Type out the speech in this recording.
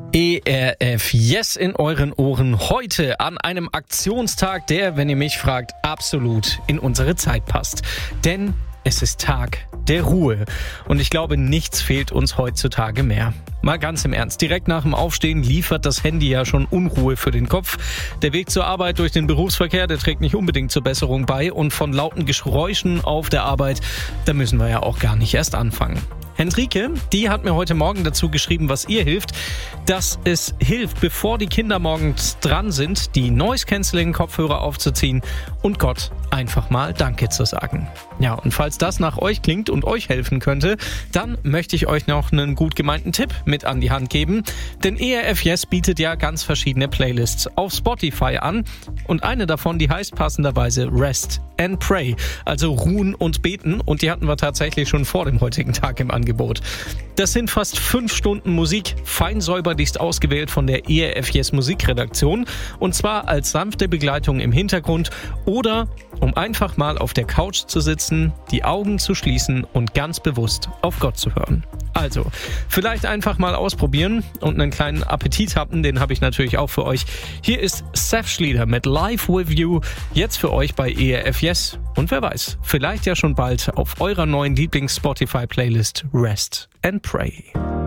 ERF Yes in euren Ohren heute an einem Aktionstag, der, wenn ihr mich fragt, absolut in unsere Zeit passt. Denn es ist Tag der Ruhe. Und ich glaube, nichts fehlt uns heutzutage mehr. Mal ganz im Ernst, direkt nach dem Aufstehen liefert das Handy ja schon Unruhe für den Kopf. Der Weg zur Arbeit durch den Berufsverkehr, der trägt nicht unbedingt zur Besserung bei. Und von lauten Geräuschen auf der Arbeit, da müssen wir ja auch gar nicht erst anfangen. Henrike, die hat mir heute Morgen dazu geschrieben, was ihr hilft, dass es hilft, bevor die Kinder morgens dran sind, die Noise-Canceling-Kopfhörer aufzuziehen und Gott einfach mal Danke zu sagen. Ja, und falls das nach euch klingt und euch helfen könnte, dann möchte ich euch noch einen gut gemeinten Tipp mit an die Hand geben, denn ERF Yes bietet ja ganz verschiedene Playlists auf Spotify an und eine davon, die heißt passenderweise Rest and Pray, also Ruhen und Beten, und die hatten wir tatsächlich schon vor dem heutigen Tag im Angebot. Das sind fast 5 Stunden Musik, fein säuberlichst ausgewählt von der ERF Yes Musikredaktion, und zwar als sanfte Begleitung im Hintergrund oder um einfach mal auf der Couch zu sitzen, die Augen zu schließen und ganz bewusst auf Gott zu hören. Also, vielleicht einfach mal ausprobieren und einen kleinen Appetit haben, den habe ich natürlich auch für euch. Hier ist Seth Schlieder mit Live With You, jetzt für euch bei ERF Yes. Und wer weiß, vielleicht ja schon bald auf eurer neuen Lieblings-Spotify-Playlist Rest and Pray.